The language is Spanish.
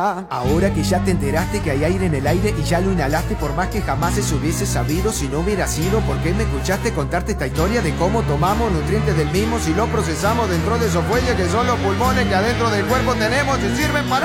Ahora que ya te enteraste que hay aire en el aire y ya lo inhalaste, por más que jamás eso hubiese sabido, si no hubiera sido porque me escuchaste contarte esta historia de cómo tomamos nutrientes del mismo si lo procesamos dentro de esos fuelles que son los pulmones que adentro del cuerpo tenemos y sirven para